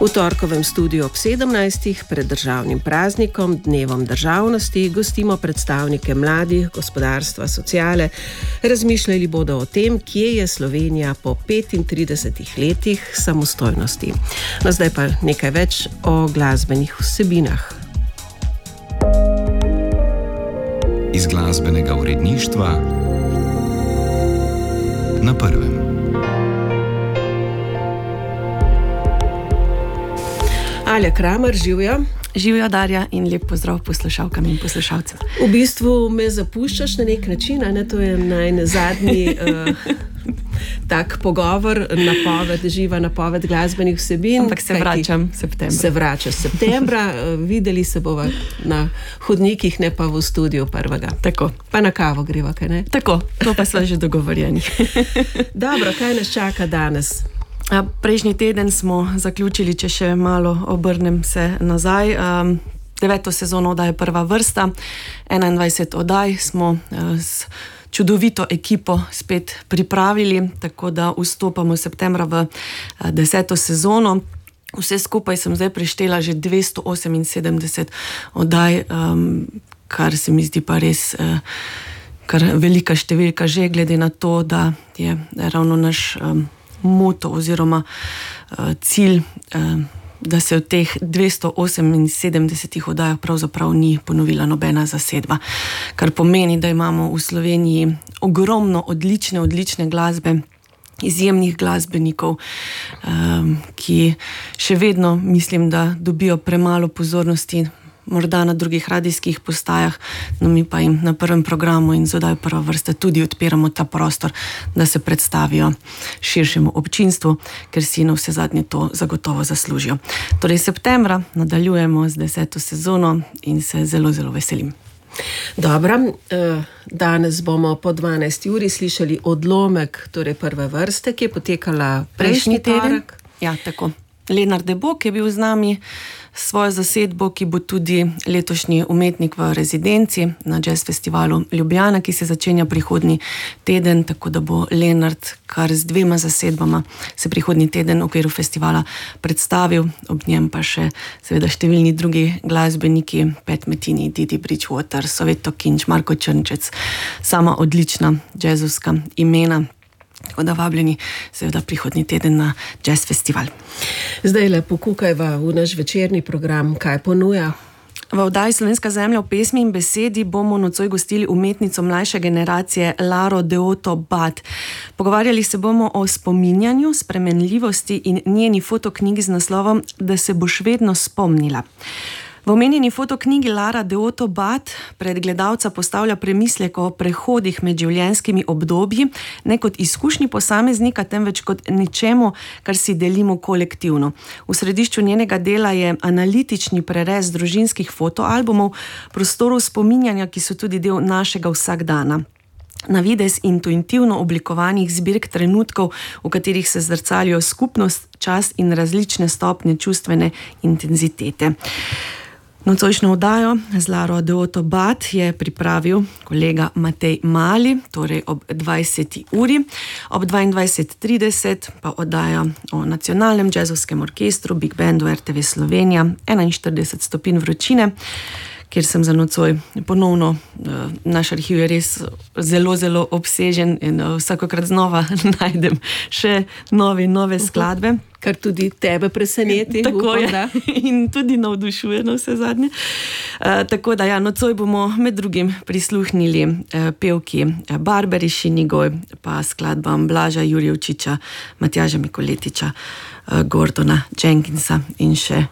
V torkovem studiu ob 17. pred državnim praznikom, dnevom državnosti, gostimo predstavnike mladih, gospodarstva, sociale. Razmišljali bodo o tem, kje je Slovenija po 35 letih samostojnosti. No, zdaj pa nekaj več o glasbenih vsebinah. Iz glasbenega uredništva na prvem. Alja Kramer, živjo. Živjo, Darja, in lep pozdrav poslušalkam in poslušalcem. V bistvu me zapuščaš na nek način, ne? To je najn zadnji tak pogovor, živa napoved glasbenih vsebin. Ampak se vračam septembra. Se vračaš septembra, videli se bova na hodnikih, ne pa v studiu prvega. Tako. Pa na kavo greva, kaj ne? Tako, to pa sva že dogovorjeni. Dobro, kaj nas čaka danes? Prejšnji teden smo zaključili, če še malo obrnem se nazaj, 9. sezono oddaje Prva vrsta, 21 oddaj smo s čudovito ekipo spet pripravili, tako da vstopamo septembra v 10. sezono. Vse skupaj sem zdaj preštela že 278 oddaj, kar se mi zdi pa res kar velika številka, že glede na to, da je ravno naš moto oziroma cilj, da se v teh 278 oddajah pravzaprav ni ponovila nobena zasedba. Kar pomeni, da imamo v Sloveniji ogromno odlične glasbe, izjemnih glasbenikov, ki še vedno mislim, da dobijo premalo pozornosti, morda na drugih radijskih postajah, no mi pa jim na prvem programu in z oddajo Prva vrsta tudi odpiramo ta prostor, da se predstavijo širšemu občinstvu, ker si na vse zadnje to zagotovo zaslužijo. Torej septembra nadaljujemo z 10. sezono in se zelo veselim. Dobro, danes bomo po 12. uri slišali odlomek torej Prve vrste, ki je potekala prejšnji torek. Ja, tako. Lenart Debok je bil z nami svojo zasedbo, ki bo tudi letošnji umetnik v rezidenci na Jazz Festivalu Ljubljana, ki se začenja prihodnji teden, tako da bo Lenart kar z 2 zasedbama se prihodnji teden v okviru festivala predstavil, ob njem pa še seveda številni drugi glasbeniki, Pat Metheny, Didi Bridgewater, Soveto Kinč, Marko Črnčec, sama odlična jazzovska imena. Tako da vabljeni seveda prihodnji teden na Jazz Festival. Zdaj lepo kukajva v naš večerni program, kaj ponuja? V oddaji Slovenska zemlja v pesmi in besedi bomo nocoj gostili umetnico mlajše generacije Laro Deoto Bat. Pogovarjali se bomo o spominjanju, spremenljivosti in njeni fotoknjigi z naslovom Da se boš vedno spomnila. V omenjeni fotoknjigi Lara Deoto Bat pred gledalca postavlja premislek o prehodih med življenjskimi obdobji, ne kot izkušnji posameznika, temveč kot nečemu, kar si delimo kolektivno. V središču njenega dela je analitični prerez družinskih fotoalbumov, prostorov spominjanja, ki so tudi del našega vsakdana. Na videz intuitivno oblikovanih zbirk trenutkov, v katerih se zrcalijo skupnost, čas in različne stopnje čustvene intenzitete. Nocojšnjo oddajo z Laro Deoto Bat je pripravil kolega Matej Mali, torej ob 20. uri. Ob 22.30 pa oddaja o nacionalnem jazzovskem orkestru Big Bandu RTV Slovenija, 41 stopinj vročine, kjer sem za nocoj ponovno, naš arhiv je res zelo obsežen in vsakokrat znova najdem še nove skladbe. Kar tudi tebe preseneti. Tako je, in tudi navdušuje na vse zadnje. Tako da ja, nocoj bomo med drugim prisluhnili pevki Barbari Šinigoj, pa skladbam Blaža Jurjevčiča, Matjaža Mikoletiča, Gordona Jenkinsa in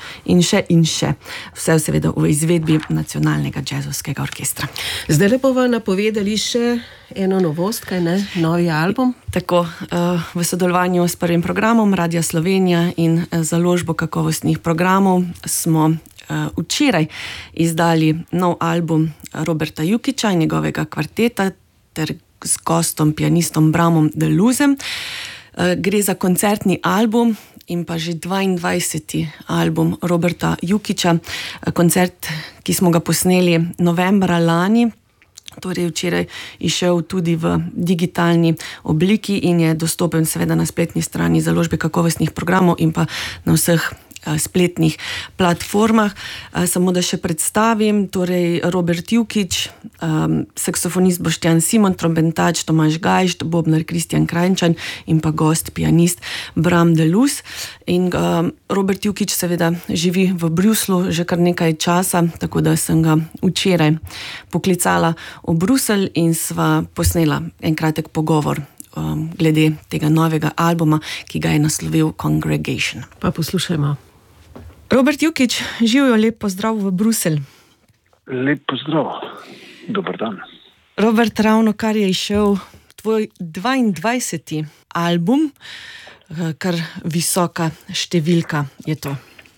še. Vse seveda v izvedbi Nacionalnega jazzovskega orkestra. Zdaj le bova napovedali še eno novost, kaj ne? Novi album. Tako, v sodelovanju s prvim programom Radia Slovenija in založbo kakovostnih programov smo včeraj izdali nov album Roberta Jukića in njegovega kvarteta ter s gostom, pianistom Bramom Deluzem. Gre za koncertni album in pa že 22. album Roberta Jukića, koncert, ki smo ga posneli novembra lani, torej včeraj izšel tudi v digitalni obliki in je dostopen seveda na spletni strani založbe kakovostnih programov in pa na vseh spletnih platformah. Samo da še predstavim, torej Robert Jukić, saksofonist Boštjan Simon, trompetač Tomaž Gajšt, bobnar Kristjan Krajnčan in pa gost, pianist Bram Delus. In Robert Jukić seveda živi v Bruslju že kar nekaj časa, tako da sem ga včeraj poklicala v Bruselj in sva posnela en kratek pogovor glede tega novega albuma, ki ga je naslovil Congregation. Pa poslušajmo. Robert Jukić, živijo, lep pozdrav v Bruselj. Lep pozdrav, dober dan. Robert, ravno kar je izšel tvoj 22. album, kar visoka številka je to.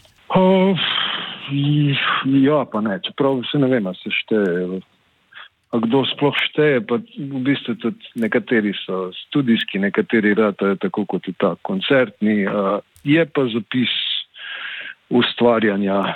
Ja, pa ne, čeprav se ne vem, se šteje. A kdo sploh šteje, pa v bistvu tudi nekateri so studijski, nekateri ratajo tako kot je ta koncertni. Je pa zapis ustvarjanja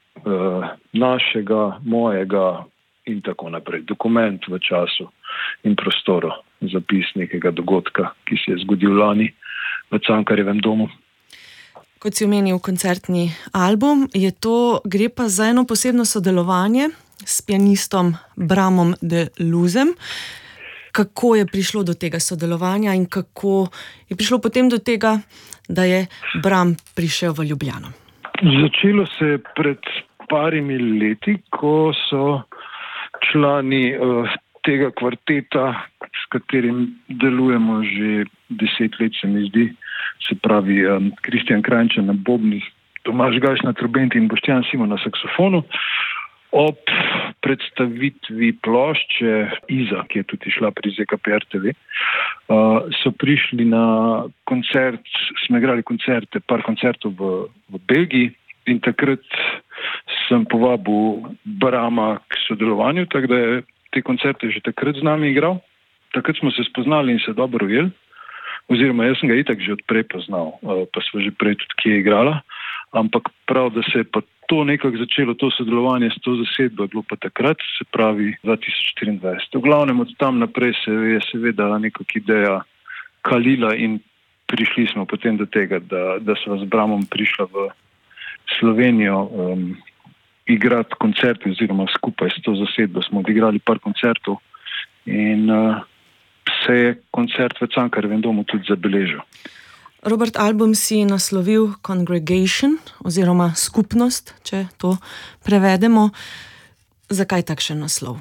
našega, mojega in tako naprej. Dokument v času in prostoru, zapis nekega dogodka, ki se je zgodil lani v Cankarjevem domu. Kot si omenil koncertni album, gre pa za eno posebno sodelovanje s pianistom Bramom Delusem. Kako je prišlo do tega sodelovanja in kako je prišlo potem do tega, da je Bram prišel v Ljubljano? Začelo se je pred parimi leti, ko so člani tega kvarteta, s katerim delujemo že 10 let, se mi zdi, se pravi Kristjan Krajnčan na bobnih, Tomaž Gajšt na trobenti in Boštjan Simon na saksofonu, ob predstavitvi plošče Iza, ki je tudi šla pri ZKP RTV, so prišli na koncert, smo igrali par koncertov v Belgiji in takrat sem povabil Brama k sodelovanju, tako da je te koncerte že takrat z nami igral. Takrat smo se spoznali in se dobro ujeli, oziroma jaz sem ga itak že odprej poznal, pa smo že prej tudi kje igrala, ampak prav, da se je pa to nekako začelo, to sodelovanje s to zasedbo je bilo pa takrat, se pravi 2024. V glavnem od tam naprej se je seveda nekako ideja kalila in prišli smo potem do tega, da sva z Bramom prišla v Slovenijo igrati koncerti, oziroma skupaj s to zasedbo smo odigrali par koncertov in se je koncert v Cankarjevem domu tudi zabeležil. Robert, album si naslovil Congregation, oziroma skupnost, če to prevedemo. Zakaj takšen naslov?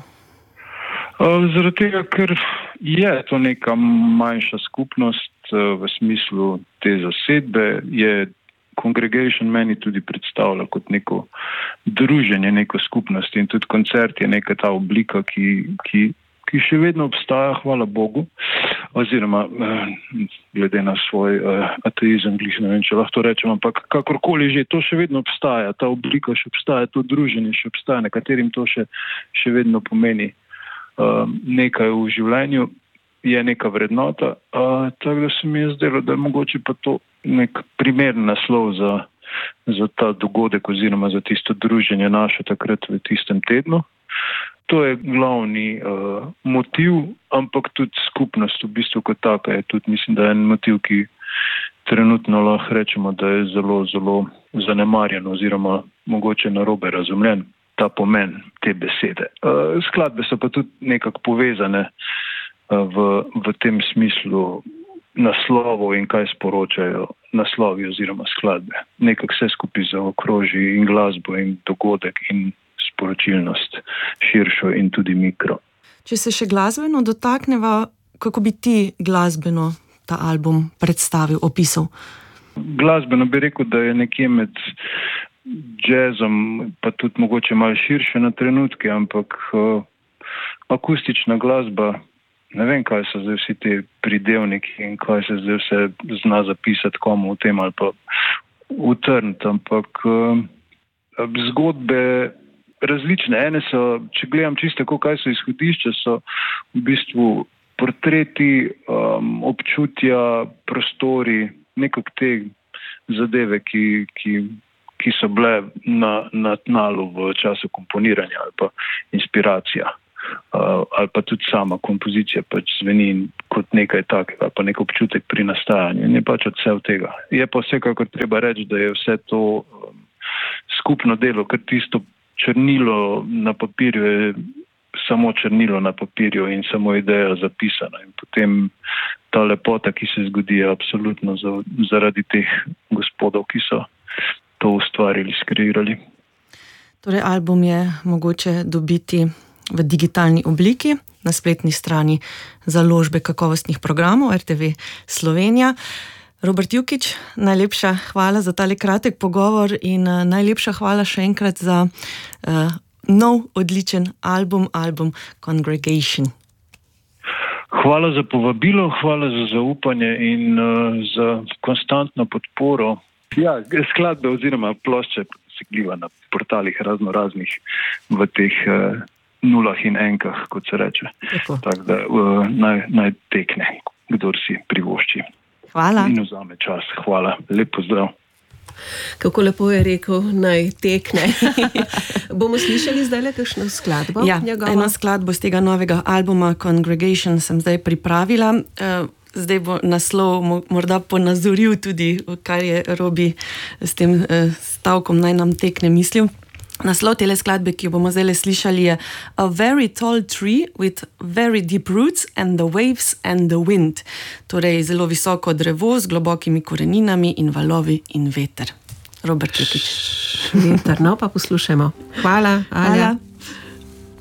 Zaradi tega, ker je to neka manjša skupnost v smislu te zasedbe, je Congregation meni tudi predstavlja kot neko druženje, neko skupnost in tudi koncert je neka ta oblika, ki še vedno obstaja, hvala Bogu, oziroma glede na svoj ateizem, ne vem, če lahko to rečem, ampak kakorkoli že, to še vedno obstaja, ta oblika še obstaja, to druženje še obstaja, nekaterim to še vedno pomeni nekaj v življenju, je neka vrednota, tako da se mi je zdelo, da je mogoče pa to nek primeren naslov za ta dogodek oziroma za tisto druženje naše takrat v tistem tednu. To je glavni motiv, ampak tudi skupnost v bistvu kot taka je tudi, mislim, da je en motiv, ki trenutno lahko rečemo, da je zelo, zelo zanemarjen oziroma mogoče narobe razumljen ta pomen te besede. Skladbe so pa tudi nekako povezane v tem smislu naslovov in kaj sporočajo naslovi oziroma skladbe. Nekako vse skupaj zaokroži in glasbo in dogodek in sporočilnost širšo in tudi mikro. Če se še glasbeno dotakneva, kako bi ti glasbeno ta album predstavil, opisal? Glasbeno bi rekel, da je nekje med jazzom, pa tudi mogoče malo širše na trenutke, ampak akustična glasba, ne vem, kaj so zdaj vsi te pridevniki in kaj se zdaj vse zna zapisati komu v tem ali pa utrniti, ampak zgodbe različne. Ene so, če gledam čisto tako, kaj so izhodišče, so v bistvu portreti, občutja, prostori, nekako te zadeve, ki so bile na tnalu v času komponiranja ali pa inspiracija. ali pa tudi sama kompozicija pač zveni kot nekaj takega, pa nek občutek pri nastajanju in je pač odsev tega. Je pa vsekakor treba reči, da je vse to skupno delo, ker tisto črnilo na papirju je samo črnilo na papirju in samo ideja zapisana in potem ta lepota, ki se zgodi, je absolutno zaradi teh gospodov, ki so to ustvarili, skreirali. Torej, album je mogoče dobiti v digitalni obliki na spletni strani založbe kakovostnih programov RTV Slovenija. Robert Jukić, najlepša hvala za tale kratek pogovor in najlepša hvala še enkrat za nov odličen album Congregation. Hvala za povabilo, hvala za zaupanje in za konstantno podporo. Ja, skladbe oziroma plošče segljiva na portalih raznih v teh nulah in enkah, kot se reče. Tako da naj tekne, kdor si privošči. Hvala. In vzame čas. Hvala. Lep pozdrav. Kako lepo je rekel, naj tekne. Bomo slišali zdaj kakšno skladbo? Ja, eno skladbo z tega novega albuma Congregation sem zdaj pripravila. Zdaj bo naslov morda ponazoril tudi, kar je Robi s tem stavkom naj nam tekne mislil. Naslov tele skladbe, ki jo bomo zdaj slišali, je A very tall tree with very deep roots and the waves and the wind. Torej zelo visoko drevo z globokimi koreninami in valovi in veter. Robert Jukić. Veter, no pa poslušajmo. Hvala, Alja. Hvala.